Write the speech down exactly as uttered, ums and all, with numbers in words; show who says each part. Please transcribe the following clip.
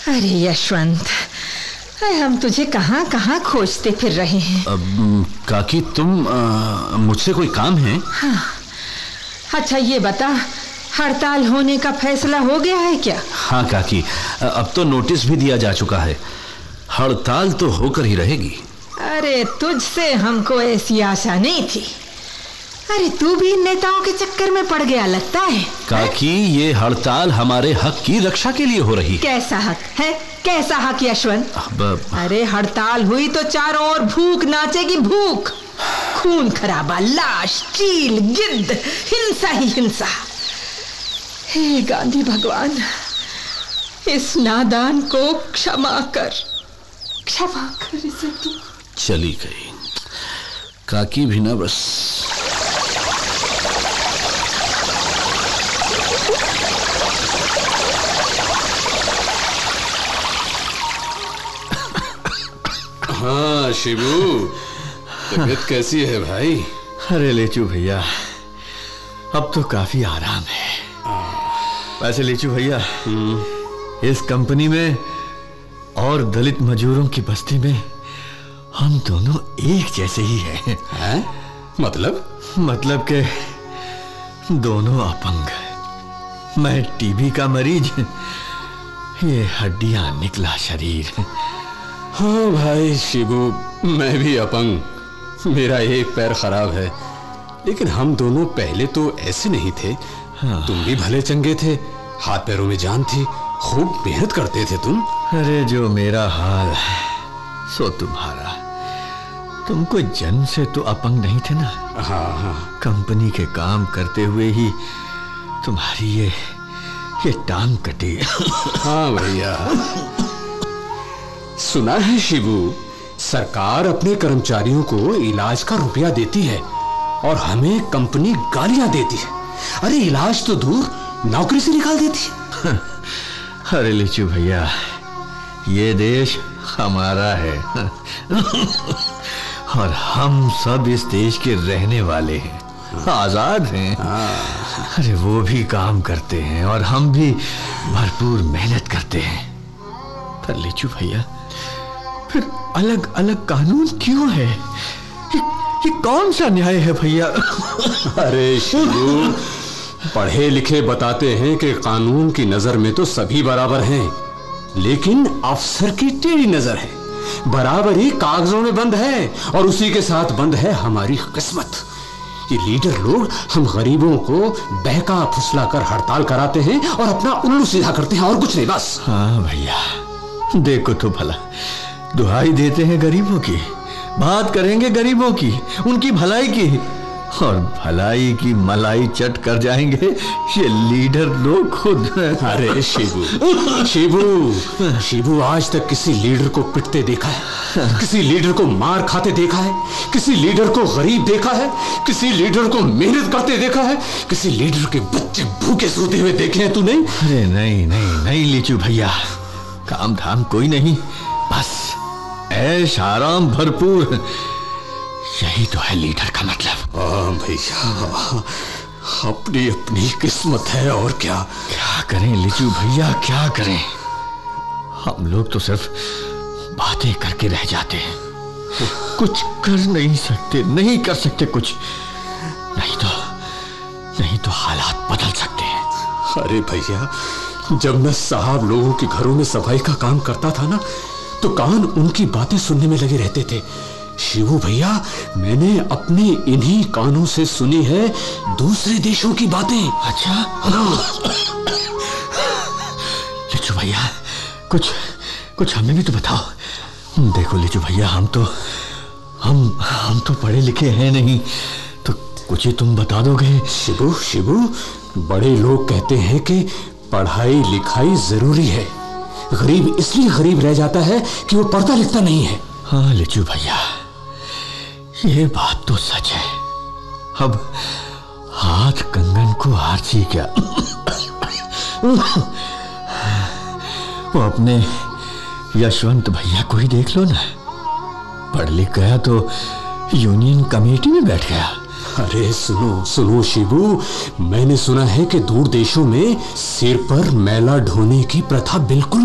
Speaker 1: अरे यशवंत, हम तुझे कहाँ कहाँ खोजते फिर रहे हैं।
Speaker 2: अब काकी तुम आ, मुझसे कोई काम है?
Speaker 1: हाँ, अच्छा ये बता, हड़ताल होने का फैसला हो गया है क्या?
Speaker 2: हाँ काकी, अब तो नोटिस भी दिया जा चुका है। हड़ताल तो होकर ही रहेगी।
Speaker 1: अरे तुझसे हमको ऐसी आशा नहीं थी। अरे तू भी नेताओं के चक्कर में पड़ गया लगता है।
Speaker 2: काकी, ये हड़ताल हमारे हक की रक्षा के लिए हो रही है।
Speaker 1: कैसा हक है? कैसा हक यशवंत?
Speaker 2: अब...
Speaker 1: अरे हड़ताल हुई तो चारों ओर भूख नाचेगी, भूख, खून खराबा, लाश, चील, गिद्ध, हिंसा ही हिंसा। हे गांधी भगवान, इस नादान को क्षमा कर, क्षमा कर इसे तू।
Speaker 2: चली गई काकी भी ना बस।
Speaker 3: हाँ शिबू, तबीयत कैसी है भाई?
Speaker 4: अरे लेचू भैया, अब तो काफी आराम है। वैसे लेचू भैया, इस कंपनी में और दलित मजदूरों की बस्ती में हम दोनों एक जैसे ही हैं।
Speaker 3: हैं? मतलब?
Speaker 4: मतलब के दोनों अपंग। मैं टीबी का मरीज, ये हड्डियां निकला शरीर।
Speaker 3: हाँ भाई शिबू, मैं भी अपंग, मेरा एक पैर खराब है। लेकिन हम दोनों पहले तो ऐसे नहीं थे। हाँ। तुम भी भले चंगे थे, हाथ पैरों में जान थी, खूब मेहनत करते थे तुम।
Speaker 4: अरे जो मेरा हाल सो तुम्हारा। तुम कोई जन्म से तो अपंग नहीं थे ना।
Speaker 3: हाँ हाँ।
Speaker 4: कंपनी के काम करते हुए ही तुम्हारी ये ये टांग कटी।
Speaker 3: हाँ भैया, सुना है शिबू, सरकार अपने कर्मचारियों को इलाज का रुपया देती है और हमें कंपनी गालियां देती है। अरे इलाज तो दूर, नौकरी से निकाल देती है।
Speaker 4: अरे लिचू भैया, ये देश हमारा है और हम सब इस देश के रहने वाले हैं, आजाद हैं। अरे वो भी काम करते हैं और हम भी भरपूर मेहनत करते हैं। पर लिचू भैया, फिर अलग अलग कानून क्यों है? ये, ये कौन सा न्याय है भैया?
Speaker 3: अरे शिबू, पढ़े लिखे बताते हैं कि कानून की नजर में तो सभी बराबर हैं, लेकिन अफसर की टेढ़ी नजर है। बराबरी कागजों में बंद है और उसी के साथ बंद है हमारी किस्मत। ये लीडर लोग हम गरीबों को बहका फुसला कर हड़ताल कराते हैं और अपना उल्लू सीधा करते हैं, और कुछ नहीं, बस।
Speaker 4: हाँ भैया, देखो तो भला, दुहाई देते हैं गरीबों की, बात करेंगे गरीबों की, उनकी भलाई की, और भलाई की मलाई चट कर जाएंगे ये लीडर लोग खुद।
Speaker 3: अरे शिबू, शिबू, शिबू, आज तक किसी लीडर को पिटते देखा है? किसी लीडर को मार खाते देखा है? किसी लीडर को गरीब देखा है? किसी लीडर को मेहनत करते देखा है? किसी लीडर के बच्चे भूखे सोते हुए देखे हैं तूने?
Speaker 4: अरे नहीं नहीं नहीं लिचू भैया, काम धाम कोई नहीं, बस ऐश आराम भरपूर, यही तो है लीडर का मतलब।
Speaker 3: हाँ भैया, अपनी अपनी किस्मत है, और क्या।
Speaker 4: क्या करें लिचू भैया, क्या करें? हम लोग तो सिर्फ बातें करके रह जाते हैं, कुछ कर नहीं सकते, नहीं कर सकते कुछ। नहीं तो नहीं तो हालात बदल सकते हैं।
Speaker 3: अरे भैया, जब मैं साहब लोगों के घरों में सफाई का काम करता था ना, तो कान उनकी बातें सुनने में लगे रहते थे। शिवू भैया, मैंने अपने इन्हीं कानों से सुनी है दूसरे देशों की बातें।
Speaker 4: अच्छा? लिचू भैया, कुछ कुछ हमें भी तो बताओ। देखो लिचू भैया, हम तो हम हम तो पढ़े लिखे हैं नहीं, तो कुछ ही तुम बता दोगे।
Speaker 3: शिबू शिबू, बड़े लोग कहते हैं कि पढ़ाई लिखाई जरूरी है। गरीब इसलिए गरीब रह जाता है कि वो पढ़ता लिखता नहीं है।
Speaker 4: हाँ लिचू भैया, ये बात तो सच है। अब हाथ कंगन को आरसी क्या। वो अपने यशवंत भैया को ही देख लो ना, पढ़ लिख गया तो यूनियन कमेटी में बैठ गया।
Speaker 3: अरे सुनो सुनो शिबू, मैंने सुना है कि दूर देशों में सिर पर मैला ढोने की प्रथा बिल्कुल